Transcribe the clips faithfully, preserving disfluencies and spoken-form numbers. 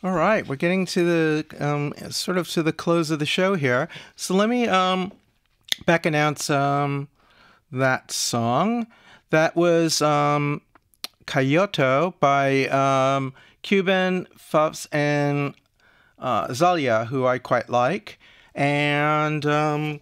All right, we're getting to the um, sort of to the close of the show here. So let me um, back announce um, that song. That was um, Kyoto by um, Cuban, Fufs, and uh, Zalia, who I quite like. And um,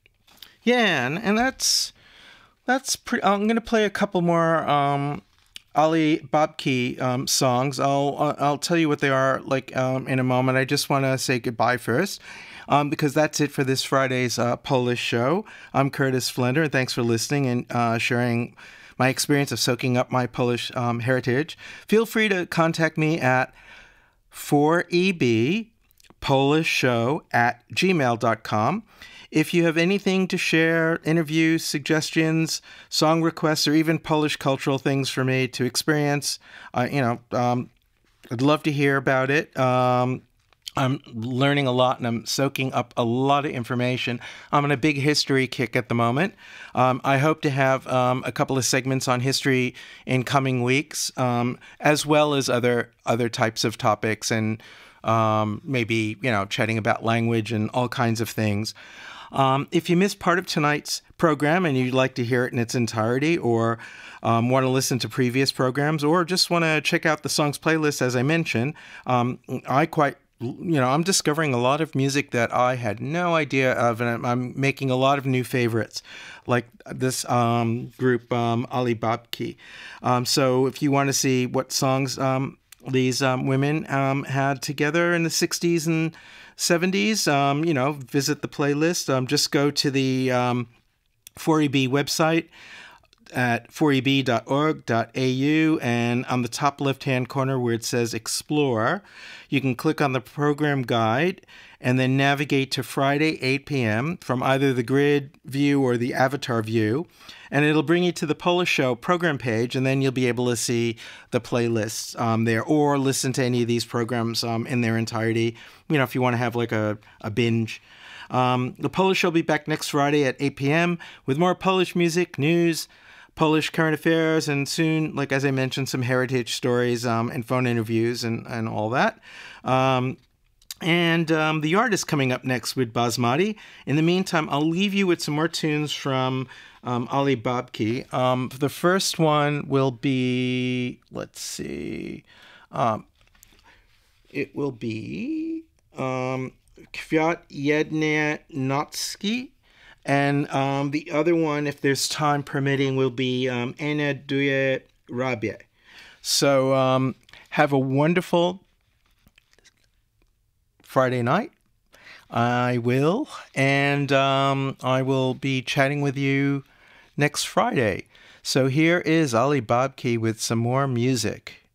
yeah, and, and that's that's pretty. I'm going to play a couple more um, Ali Babki um, songs. I'll uh, I'll tell you what they are like um, in a moment. I just want to say goodbye first. Um, because that's it for this Friday's uh, Polish show. I'm Curtis Flender, and thanks for listening and uh, sharing my experience of soaking up my Polish um, heritage. Feel free to contact me at four E B Polish Show at gmail dot com. If you have anything to share, interviews, suggestions, song requests, or even Polish cultural things for me to experience, uh, you know, um, I'd love to hear about it. Um, I'm learning a lot and I'm soaking up a lot of information. I'm on a big history kick at the moment. Um, I hope to have um, a couple of segments on history in coming weeks, um, as well as other other types of topics and um, maybe, you know, chatting about language and all kinds of things. Um, if you missed part of tonight's program and you'd like to hear it in its entirety, or um, want to listen to previous programs, or just want to check out the songs playlist, as I mentioned, um, I quite you know, I'm discovering a lot of music that I had no idea of, and I'm, I'm making a lot of new favorites, like this um, group, um, Ali Babki. Um, so if you want to see what songs um, these um, women um, had together in the sixties and seventies, um, you know, visit the playlist. Um, just go to the um, four E B website at four e b dot org dot a u, and on the top left-hand corner where it says Explore, you can click on the program guide and then navigate to Friday, eight p.m. from either the grid view or the avatar view, and it'll bring you to the Polish Show program page, and then you'll be able to see the playlists um, there, or listen to any of these programs um, in their entirety, you know, if you want to have like a, a binge. Um, the Polish Show will be back next Friday at eight p.m. with more Polish music, news, Polish current affairs, and soon, like as I mentioned, some heritage stories um, and phone interviews and, and all that. Um, and um, the artist coming up next with Basmati. In the meantime, I'll leave you with some more tunes from um, Ali Babki. Um, the first one will be, let's see, um, it will be um, Kwiat Jednej Nocki. And um, the other one, if there's time permitting, will be um, Ena Duje Rabie. So um, have a wonderful Friday night. I will. And um, I will be chatting with you next Friday. So here is Ali Babki with some more music.